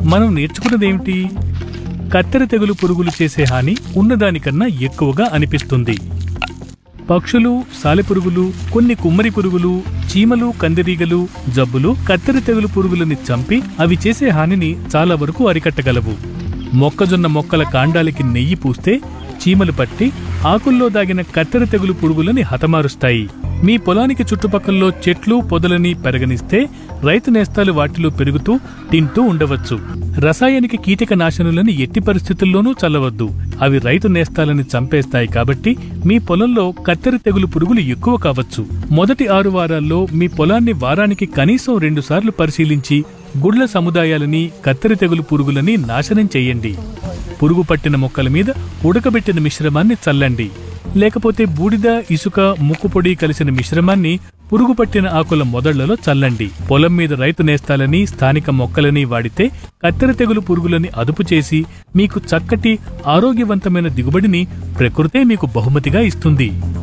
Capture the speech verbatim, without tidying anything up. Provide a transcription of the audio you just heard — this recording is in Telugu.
మనం నేర్చుకున్నదేమిటి? కత్తెర తెగులు పురుగులు చేసే హాని ఉన్నదానికన్నా ఎక్కువగా అనిపిస్తుంది. పక్షులు, సాలెపురుగులు, కొన్ని కుమ్మరి పురుగులు, చీమలు, కందిరీగలు, జబ్బులు కత్తెర తెగులు పురుగులని చంపి అవి చేసే హానిని చాలా వరకు అరికట్టగలవు. మొక్కజొన్న మొక్కల కాండాలకి నెయ్యి పూస్తే చీమలు పట్టి ఆకుల్లో దాగిన కత్తెర తెగులు పురుగులని హతమారుస్తాయి. మీ పొలానికి చుట్టుపక్కల్లో చెట్లు పొదలని పెరగనిస్తే రైతు నేస్తాలు వాటిలో పెరుగుతూ తింటూ ఉండవచ్చు. రసాయనిక కీటక నాశనులని ఎట్టి పరిస్థితుల్లోనూ చల్లవద్దు. అవి రైతు నేస్తాలని చంపేస్తాయి కాబట్టి మీ పొలంలో కత్తెర తెగులు పురుగులు ఎక్కువ కావచ్చు. మొదటి ఆరు వారాల్లో మీ పొలాన్ని వారానికి కనీసం రెండు సార్లు పరిశీలించి గుడ్ల సముదాయాలని కత్తెర తెగులు పురుగులని నాశనం చెయ్యండి. పురుగు పట్టిన మొక్కల మీద ఉడకబెట్టిన మిశ్రమాన్ని చల్లండి. లేకపోతే బూడిద, ఇసుక, ముక్కుపొడి కలిసిన మిశ్రమాన్ని పురుగు పట్టిన ఆకుల మొదళ్లలో చల్లండి. పొలం మీద రైతు నేస్తాలని, స్థానిక మొక్కలని వాడితే కత్తెర తెగులు పురుగులని అదుపు చేసి మీకు చక్కటి ఆరోగ్యవంతమైన దిగుబడిని ప్రకృతే మీకు బహుమతిగా ఇస్తుంది.